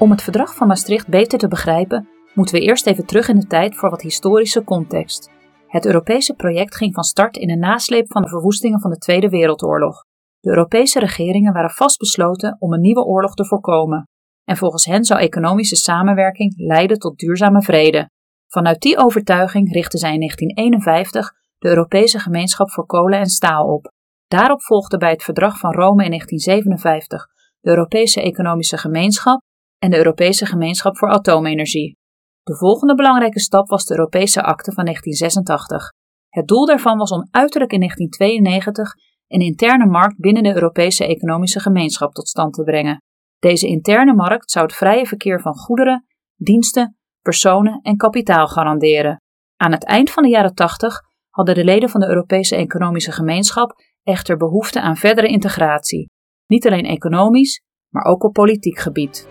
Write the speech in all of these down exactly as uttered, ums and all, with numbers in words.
Om het verdrag van Maastricht beter te begrijpen, moeten we eerst even terug in de tijd voor wat historische context. Het Europese project ging van start in de nasleep van de verwoestingen van de Tweede Wereldoorlog. De Europese regeringen waren vastbesloten om een nieuwe oorlog te voorkomen. En volgens hen zou economische samenwerking leiden tot duurzame vrede. Vanuit die overtuiging richtten zij in negentien eenenvijftig de Europese Gemeenschap voor Kolen en Staal op. Daarop volgde bij het Verdrag van Rome in negentien zevenenvijftig de Europese Economische Gemeenschap en de Europese Gemeenschap voor Atoomenergie. De volgende belangrijke stap was de Europese Akte van negentien zesentachtig. Het doel daarvan was om uiterlijk in negentien tweeënnegentig een interne markt binnen de Europese Economische Gemeenschap tot stand te brengen. Deze interne markt zou het vrije verkeer van goederen, diensten, personen en kapitaal garanderen. Aan het eind van de jaren tachtig hadden de leden van de Europese Economische Gemeenschap echter behoefte aan verdere integratie. Niet alleen economisch, maar ook op politiek gebied.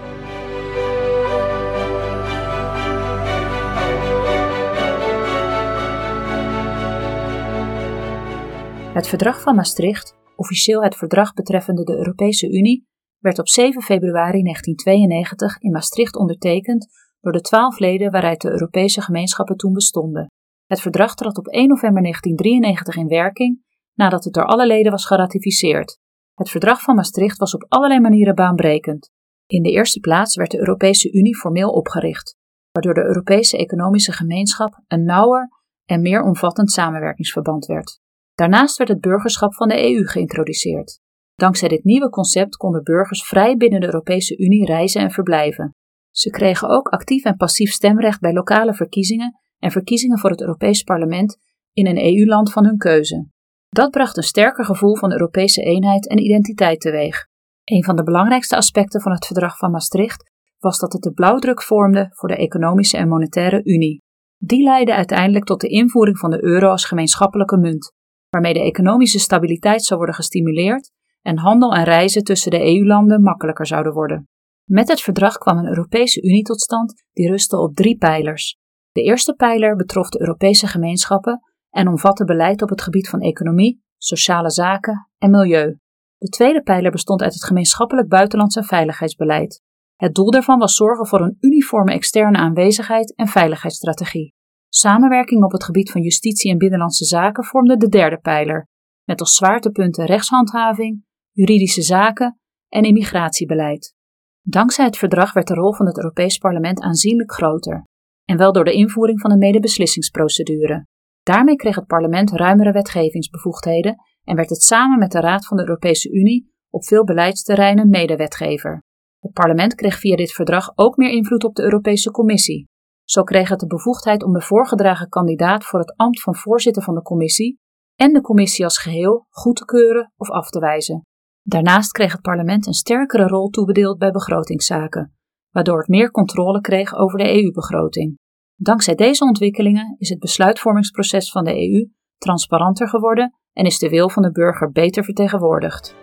Het Verdrag van Maastricht, officieel het verdrag betreffende de Europese Unie, werd op zeven februari negentien tweeënnegentig in Maastricht ondertekend door de twaalf leden waaruit de Europese gemeenschappen toen bestonden. Het verdrag trad op één november negentien drieënnegentig in werking, nadat het door alle leden was geratificeerd. Het Verdrag van Maastricht was op allerlei manieren baanbrekend. In de eerste plaats werd de Europese Unie formeel opgericht, waardoor de Europese Economische Gemeenschap een nauwer en meer omvattend samenwerkingsverband werd. Daarnaast werd het burgerschap van de E U geïntroduceerd. Dankzij dit nieuwe concept konden burgers vrij binnen de Europese Unie reizen en verblijven. Ze kregen ook actief en passief stemrecht bij lokale verkiezingen en verkiezingen voor het Europees Parlement in een E U-land van hun keuze. Dat bracht een sterker gevoel van Europese eenheid en identiteit teweeg. Een van de belangrijkste aspecten van het Verdrag van Maastricht was dat het de blauwdruk vormde voor de Economische en Monetaire Unie. Die leidde uiteindelijk tot de invoering van de euro als gemeenschappelijke munt, waarmee de economische stabiliteit zou worden gestimuleerd en handel en reizen tussen de E U-landen makkelijker zouden worden. Met het verdrag kwam een Europese Unie tot stand die rustte op drie pijlers. De eerste pijler betrof de Europese gemeenschappen en omvatte beleid op het gebied van economie, sociale zaken en milieu. De tweede pijler bestond uit het gemeenschappelijk buitenlands en veiligheidsbeleid. Het doel daarvan was zorgen voor een uniforme externe aanwezigheid en veiligheidsstrategie. Samenwerking op het gebied van justitie en binnenlandse zaken vormde de derde pijler, met als zwaartepunten rechtshandhaving, juridische zaken en immigratiebeleid. Dankzij het verdrag werd de rol van het Europees Parlement aanzienlijk groter, en wel door de invoering van een medebeslissingsprocedure. Daarmee kreeg het parlement ruimere wetgevingsbevoegdheden en werd het samen met de Raad van de Europese Unie op veel beleidsterreinen medewetgever. Het parlement kreeg via dit verdrag ook meer invloed op de Europese Commissie. Zo kreeg het de bevoegdheid om de voorgedragen kandidaat voor het ambt van voorzitter van de commissie en de commissie als geheel goed te keuren of af te wijzen. Daarnaast kreeg het parlement een sterkere rol toebedeeld bij begrotingszaken, waardoor het meer controle kreeg over de E U-begroting. Dankzij deze ontwikkelingen is het besluitvormingsproces van de E U transparanter geworden en is de wil van de burger beter vertegenwoordigd.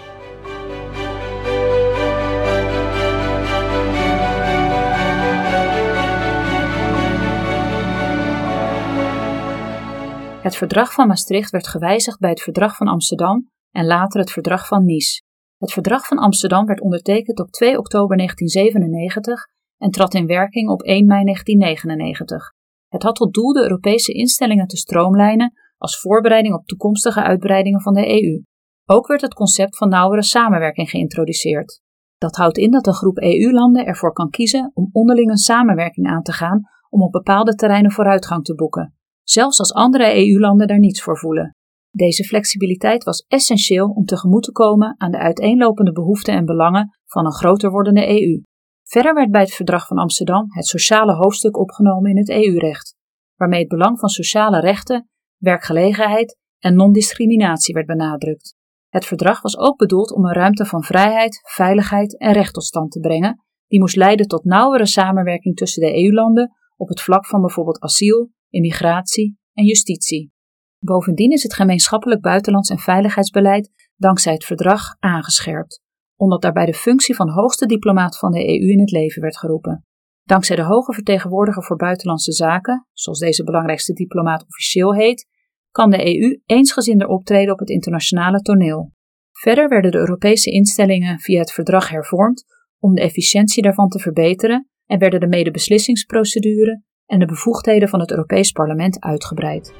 Het Verdrag van Maastricht werd gewijzigd bij het Verdrag van Amsterdam en later het Verdrag van Nice. Het Verdrag van Amsterdam werd ondertekend op twee oktober negentien zevenennegentig en trad in werking op één mei negentien negenennegentig. Het had tot doel de Europese instellingen te stroomlijnen als voorbereiding op toekomstige uitbreidingen van de E U. Ook werd het concept van nauwere samenwerking geïntroduceerd. Dat houdt in dat een groep E U-landen ervoor kan kiezen om onderling een samenwerking aan te gaan om op bepaalde terreinen vooruitgang te boeken, zelfs als andere E U-landen daar niets voor voelen. Deze flexibiliteit was essentieel om tegemoet te komen aan de uiteenlopende behoeften en belangen van een groter wordende E U. Verder werd bij het Verdrag van Amsterdam het sociale hoofdstuk opgenomen in het E U-recht, waarmee het belang van sociale rechten, werkgelegenheid en non-discriminatie werd benadrukt. Het verdrag was ook bedoeld om een ruimte van vrijheid, veiligheid en recht tot stand te brengen, die moest leiden tot nauwere samenwerking tussen de E U-landen op het vlak van bijvoorbeeld asiel, immigratie en justitie. Bovendien is het gemeenschappelijk buitenlands en veiligheidsbeleid dankzij het verdrag aangescherpt, omdat daarbij de functie van hoogste diplomaat van de E U in het leven werd geroepen. Dankzij de hoge vertegenwoordiger voor buitenlandse zaken, zoals deze belangrijkste diplomaat officieel heet, kan de E U eensgezinder optreden op het internationale toneel. Verder werden de Europese instellingen via het verdrag hervormd om de efficiëntie daarvan te verbeteren en werden de medebeslissingsprocedure en de bevoegdheden van het Europees Parlement uitgebreid.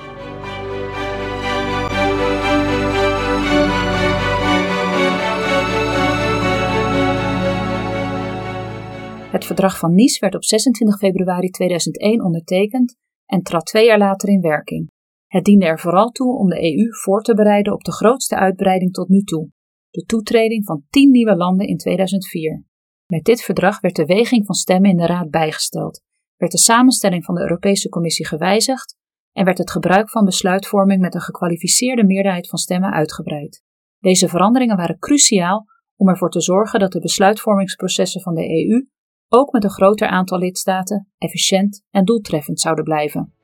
Het Verdrag van Nice werd op zesentwintig februari tweeduizend één ondertekend en trad twee jaar later in werking. Het diende er vooral toe om de E U voor te bereiden op de grootste uitbreiding tot nu toe, de toetreding van tien nieuwe landen in tweeduizend vier. Met dit verdrag werd de weging van stemmen in de Raad bijgesteld, werd de samenstelling van de Europese Commissie gewijzigd en werd het gebruik van besluitvorming met een gekwalificeerde meerderheid van stemmen uitgebreid. Deze veranderingen waren cruciaal om ervoor te zorgen dat de besluitvormingsprocessen van de E U ook met een groter aantal lidstaten efficiënt en doeltreffend zouden blijven.